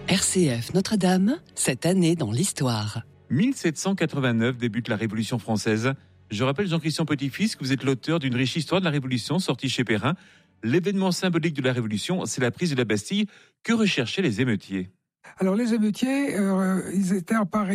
RCF Notre-Dame, cette année dans l'histoire. 1789 débute la Révolution française. Je rappelle, Jean-Christian Petit-Fils, que vous êtes l'auteur d'une riche histoire de la Révolution sortie chez Perrin. L'événement symbolique de la Révolution, c'est la prise de la Bastille. Que recherchaient les émeutiers ? Alors les émeutiers, ils s'étaient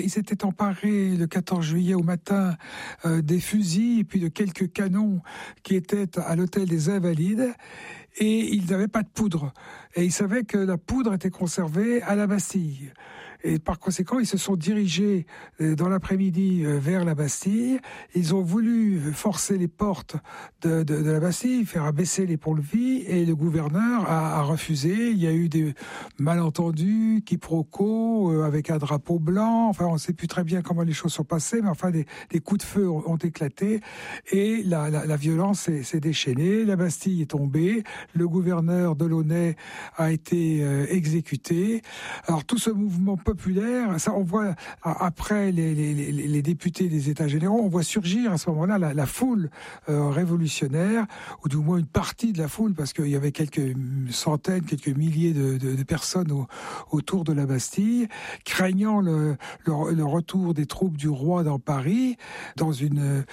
emparés le 14 juillet au matin des fusils et puis de quelques canons qui étaient à l'hôtel des Invalides, et ils n'avaient pas de poudre. Et ils savaient que la poudre était conservée à la Bastille. Et par conséquent, ils se sont dirigés dans l'après-midi vers la Bastille. Ils ont voulu forcer les portes de la Bastille, faire abaisser les ponts-levis, et le gouverneur a refusé. Il y a eu des malentendus, quiproquos, avec un drapeau blanc. Enfin, on ne sait plus très bien comment les choses sont passées, mais enfin, des coups de feu ont éclaté et la violence s'est déchaînée. La Bastille est tombée. Le gouverneur Delaunay a été exécuté. Alors, tout ce mouvement populaire, ça on voit après les députés des États généraux, on voit surgir à ce moment-là la foule révolutionnaire, ou du moins une partie de la foule, parce qu'il y avait quelques centaines, quelques milliers de personnes autour de la Bastille, craignant le retour des troupes du roi dans Paris, dans une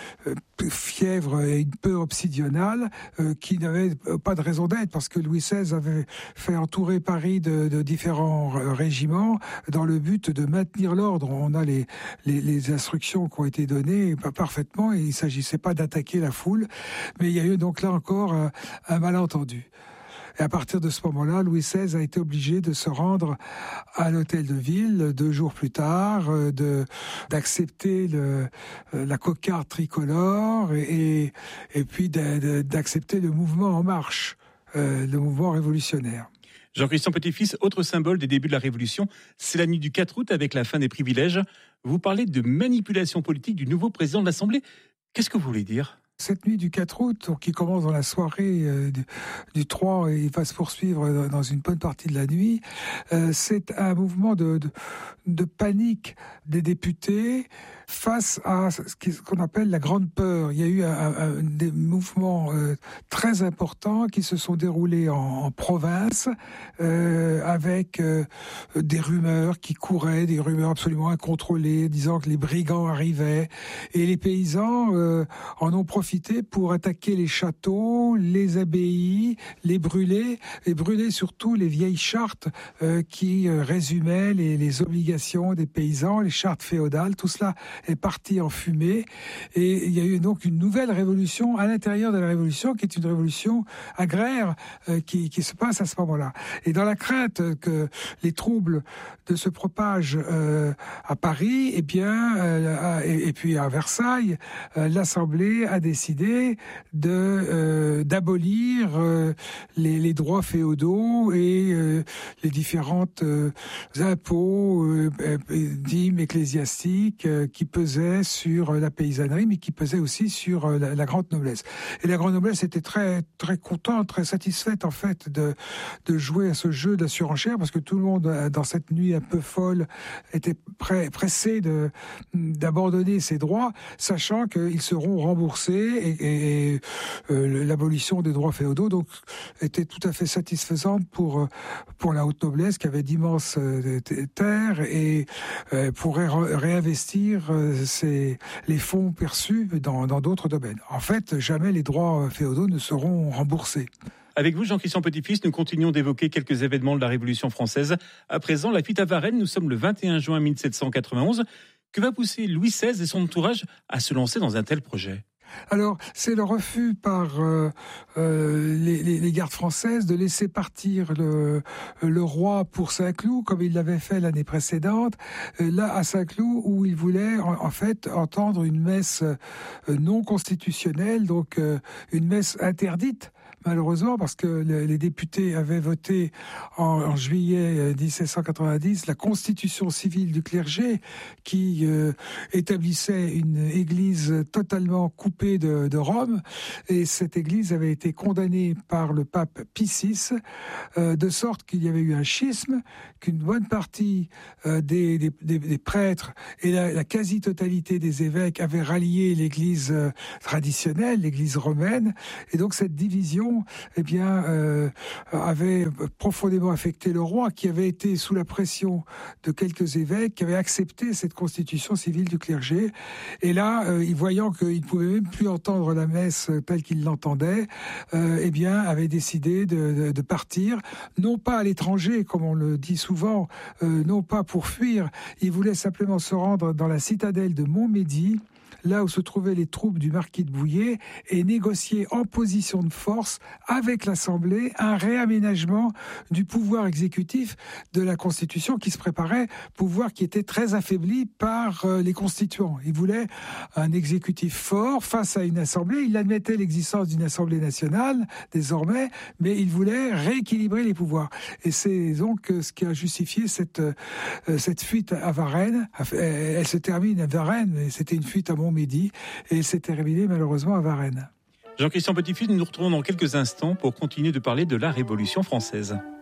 fièvre et une peur obsidionale qui n'avait pas de raison d'être, parce que Louis XVI avait fait entourer Paris de différents régiments dans le but de maintenir l'ordre. On a les instructions qui ont été données parfaitement, et il ne s'agissait pas d'attaquer la foule, mais il y a eu donc là encore un malentendu. Et à partir de ce moment-là, Louis XVI a été obligé de se rendre à l'hôtel de ville 2 jours plus tard, d'accepter la cocarde tricolore et puis d'accepter le mouvement En Marche, le mouvement révolutionnaire. Jean-Christian Petit-Fils, autre symbole des débuts de la Révolution, c'est la nuit du 4 août avec la fin des privilèges. Vous parlez de manipulation politique du nouveau président de l'Assemblée. Qu'est-ce que vous voulez dire ? Cette nuit du 4 août, qui commence dans la soirée du 3 et va se poursuivre dans une bonne partie de la nuit, c'est un mouvement de panique des députés face à ce qu'on appelle la grande peur. Il y a eu des mouvements très importants qui se sont déroulés en province, avec des rumeurs qui couraient, des rumeurs absolument incontrôlées, disant que les brigands arrivaient, et les paysans en ont profité pour attaquer les châteaux, les abbayes, les brûler, et brûler surtout les vieilles chartes qui résumaient les obligations des paysans, les chartes féodales. Tout cela est parti en fumée, et il y a eu donc une nouvelle révolution à l'intérieur de la révolution, qui est une révolution agraire qui se passe à ce moment-là. Et dans la crainte que les troubles se propagent à Paris, et puis à Versailles, l'Assemblée a décidé d'abolir les droits féodaux et les différentes impôts, dîmes ecclésiastiques qui pesaient sur la paysannerie, mais qui pesaient aussi sur la grande noblesse. Et la grande noblesse était très, très contente, très satisfaite en fait de jouer à ce jeu de la surenchère, parce que tout le monde, dans cette nuit un peu folle, était pressé d'abandonner ses droits, sachant qu'ils seront remboursés, et l'abolition des droits féodaux donc était tout à fait satisfaisante pour la haute noblesse, qui avait d'immenses terres et pourrait réinvestir les fonds perçus dans d'autres domaines. En fait, jamais les droits féodaux ne seront remboursés. Avec vous, Jean-Christian Petit-Fils, nous continuons d'évoquer quelques événements de la Révolution française. À présent, la fuite à Varennes, nous sommes le 21 juin 1791. Que va pousser Louis XVI et son entourage à se lancer dans un tel projet ? Alors, c'est le refus par les gardes françaises de laisser partir le roi pour Saint-Cloud, comme il l'avait fait l'année précédente, là à Saint-Cloud, où il voulait en fait entendre une messe non constitutionnelle, donc une messe interdite, malheureusement, parce que les députés avaient voté en juillet 1790 la constitution civile du clergé, qui établissait une église totalement coupée de Rome, et cette église avait été condamnée par le pape Pie VI, de sorte qu'il y avait eu un schisme, qu'une bonne partie des prêtres et la quasi-totalité des évêques avaient rallié l'église traditionnelle, l'église romaine, et donc cette division Constitution, avait profondément affecté le roi, qui avait été sous la pression de quelques évêques, qui avaient accepté cette Constitution civile du clergé. Et là, voyant qu'il ne pouvait même plus entendre la messe telle qu'il l'entendait, avait décidé de partir, non pas à l'étranger, comme on le dit souvent, non pas pour fuir. Il voulait simplement se rendre dans la citadelle de Montmédy, là où se trouvaient les troupes du marquis de Bouillé, et négocier en position de force avec l'Assemblée un réaménagement du pouvoir exécutif de la Constitution qui se préparait, pouvoir qui était très affaibli par les constituants. Il voulait un exécutif fort face à une Assemblée. Il admettait l'existence d'une Assemblée nationale, désormais, mais il voulait rééquilibrer les pouvoirs. Et c'est donc ce qui a justifié cette fuite à Varennes. Elle se termine à Varennes, mais c'était une fuite à Montmédy, et s'est terminé malheureusement à Varennes. Jean-Christian Petit-Fils, nous nous retrouvons dans quelques instants pour continuer de parler de la Révolution française.